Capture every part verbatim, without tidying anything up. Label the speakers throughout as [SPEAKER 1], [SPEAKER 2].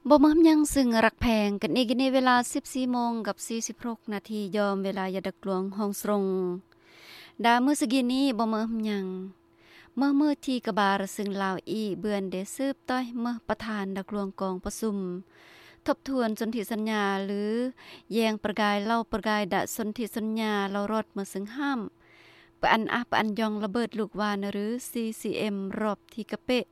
[SPEAKER 1] บ่มยังซึ่งรักแพงกันอีกในเวลา สิบสี่โมงกับสี่สิบหกนาทียอมเวลายาดักหลวงห้องสรงดามื้อสกินี้บ่มยังเมื่อมื้อที่กะบาระซึ่งลาวอีเบือนได้สืบต้อยเมื่อประธานดักหลวงกองประชุมทบทวนสนธิสัญญาหรือแยงประกายเล่าประกายดะสนธิสัญญาเรารอดเมื่อซึ่งห้ามปะอันอะปะอันยองระเบิดลูกวานหรือ ซี ซี เอ็ม รอบที่กะเปะ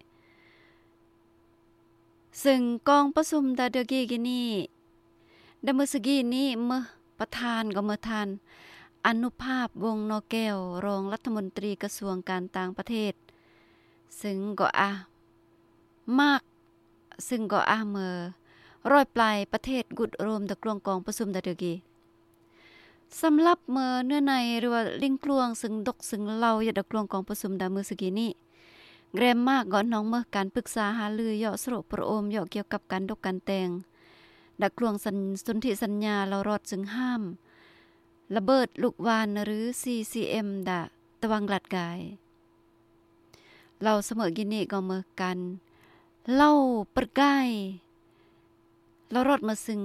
[SPEAKER 1] ซึ่งกองประชุมดาเดกีกินี่ดมื้อสกีนี้เมื่อประธานก็เมื่อทานอนุภาพวงศ์นอแก้วรองรัฐมนตรีกระทรวงการต่างประเทศซึ่งก็อะมากซึ่งก็อะเมื่อร้อยปลายประเทศกุดรวมตะกลวงกองประชุมดาเดกีสำหรับเมื่อเนื้อในหรือว่าลิงกลวงซึ่งดกซึ่งเล่าอย่าตะกลวงกองประชุมดามื้อสกีนี้แกรมมากก่อนน้องเมื่อการปรึกษาหารือเหาะสรุปประโอมเหาะเกี่ยวกับการดกการแต่งดักกลวงสนธิสัญญาเรารอดซึ่งห้ามระเบิดลูกวานหรือ ซี ซี เอ็ม ดะตะวังลัดกายเราเสมอกินนี่ก็เมื่อกันเล่าประกายเรารอดมาซึ่ง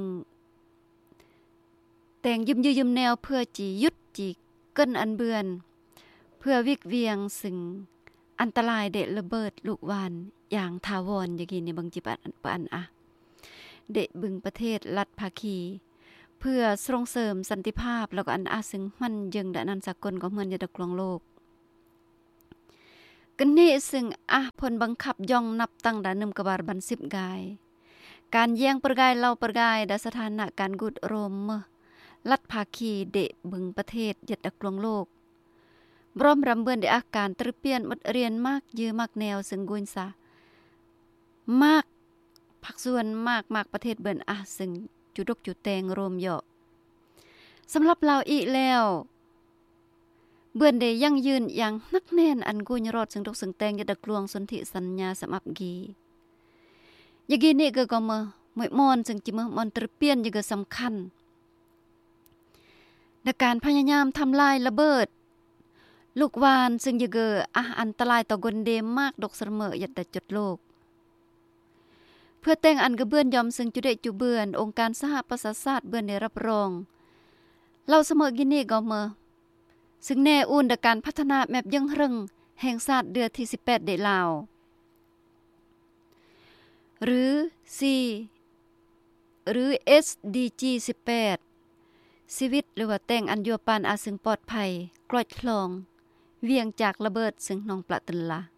[SPEAKER 1] แต่งยืมยืมแนวเพื่อจียุดจีเกิ้นอันเบือนเพื่อวิกเวียงซึ่งอันตรายเดะระเบิดลูกวานอย่างทาวรอย่างนี้ในบางจิปันปานอะเดะบึงประเทศรัฐภาคีเพื่อส่งเสริมสันติภาพแล้วก็อันอาซึ่งมันยึงดะนันสากลของเมืองยะตะกลวงโลกกันนี้ซึ่งอะผลบังคับย่องนับตั้งดานึมกบาลบันสิบกายการแย่งประกายเล่าประกายดาสถานะการกุดโรมเมื่อรัฐภาคีเดะบึงประเทศยะตะกลวงโลกบรมรำเบือนได้อาการตรึเปลี่ยนหมดเรียนมากยือมากแนวซึ่งกุนซะมากผักส่วนมากมากประเทศเบิ่นอะซึ่งจุดกจุแตงรวมเหาะสำหรับลาวอีแล้วเบิ่นได้ยั่งยืนอย่างนักแน่นอันกุญรอดซึ่งดกซึ่งแตงยะตะกลวงสนธิสัญญาสมับกียะกีนี่ก็ก็มาหมวยมอนซึ่งจิมมอนตรึเปลี่ยนยะก็สำคัญในการพยายามทำลายระเบิดลูกวานซึ่งยะเกออะอันตรายต่อกนเดมมากดกเสมอยัดแต่จุดโลกเพื่อแต่งอันกระเบื้อนยอมซึ่งจุได้จุเบือนองค์การสหประชาชาติเบือนได้รับรองเราเสมอกินนี่ก็เมอซึ่งแน่อุ่นดการพัฒนาแมปยังรึงแห่งชาติเดือนที่สิบแปดได้ลาวหรือ C หรือ เอส ดี จี สิบแปดชีวิตหรือว่าแต่งอันยัวปานอาซึ่งปลอดภัยกลอดคลองเวียงจากระเบิดซึ่งน้องปละตนลา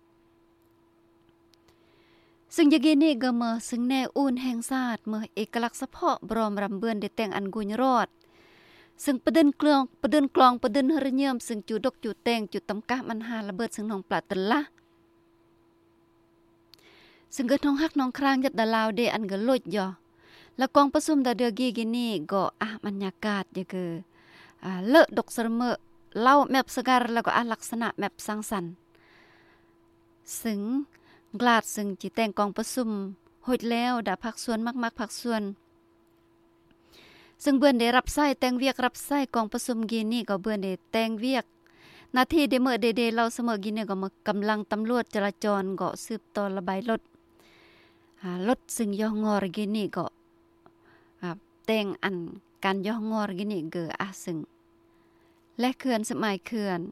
[SPEAKER 1] ซึ่งยะกีนี่ก็เมื่อซึ่งแน่อุ่นแห่งชาติเมื่อเอกลักษณ์เฉพาะบรอมรำเบือนได้แต่งอันกุญรอดซึ่งประเด็นกลองประเด็นกลองประเด็นหระเยิมซึ่งจุดกจุแต่งจุดตำกะมันหาระเบิดซึ่งน้องปละตนลาซึ่งเกิดน้องฮักน้องครางยัดดาลาวเดอันก็ลดย่อแล้วกองประชุมดาเดกีกินี่ก็อะบรรยากาศยะเกออ่าเลอะดกเสมอเล่าแมบสกาแล้วก็อะลักษณะแมบสังสรรค์ซึ่งกลาดซึ่งจิแต่งกองประชุมโหดแล้วดาภาคส่วนมากๆภาคส่วนซึ่งเบิ่นได้รับใช้แต่งเวียกรับใช้กองประชุมกีนี่ก็เบิ่นได้แต่งเวียกหน้าที่เดเมื่อเดๆเราเสมอกีนี่ก็มากำลังตำรวจจราจรก็สืบต่อระบายรถอ่ารถซึ่งย่องอรกีนี่ก็อ่าแต่งอันการย่องอรกีนี่เกออะซึ่งและเขื่อนสมัยเขื่อน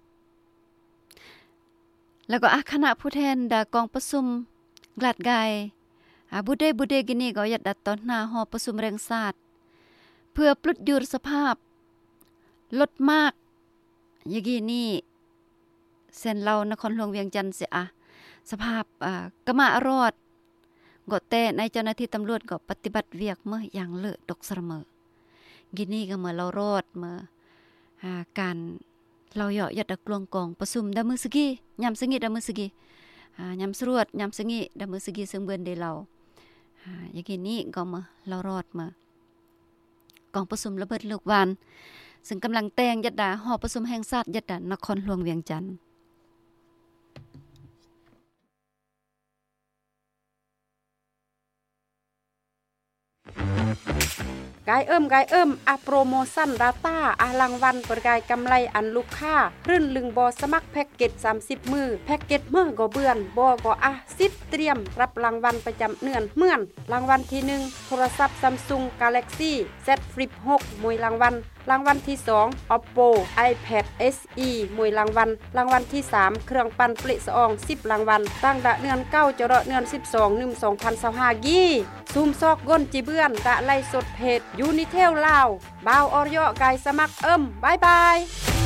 [SPEAKER 1] แล้วก็อาคณะผู้แทนดากองประชุมกลาดกายอาบุเดบุเดกินี่ก็ยัดดัดตอนหน้าหอประชุมแรงศาสตร์เพื่อปลุดยุรสภาพลดมากยะกีนี่เส้นเรานครหลวงเวียงจันทน์เสียอะสภาพอ่ากะมะรอดก็แต่ในเจ้าหน้าที่ตำรวจก็ปฏิบัติเวียกเมื่ออย่างเลอะดกเสมอกินี่ก็เมื่อเรารอดเมื่ออ่าการเราเหาะยัดดักกลวงกองประชุมดามือสกียามสงิดามือสกีอ่ายามสรวดยามสงิดามือสกีซึ่งเบิ่นได้เราอ่ายะกีนี้ก็เมื่อเรารอดเมื่อกองประชุมระเบิดลูกวานซึ่งกำลังแต่งยัดดาหอประชุมแห่งชาติยัดดานครหลวงเวียงจันทน์
[SPEAKER 2] กายเอิ่มกายเอิ่มอะโปรโมชั่นดาต้าอะรางวัลประกายกำไรอันลูกค้ารื่นลึงบ่สมัครแพ็กเกจสามสิบมื้อแพ็กเกจมื้อก็เบื่อนบ่ก็อ่ะสิบเตรียมรับรางวัลประจำเดือนเหมือนรางวัลที่หนึ่งโทรศัพท์ Samsung Galaxy แซด Flip หกมวยรางวัลรางวัลที่สอง Oppo iPad เอส อี มวยรางวัลรางวัลที่สามเครื่องปั่นเปละสะอองสิบรางวัลตั้งดะเดือนเก้าจรเดือนสิบสอง หนึ่ง สองพันยี่สิบห้ากี้ซูมซอกก้นจิเบื้อนกะไล่สดเพจยูนิเทลลาวบ่าวออยกายสมัครเอิ่มบายบาย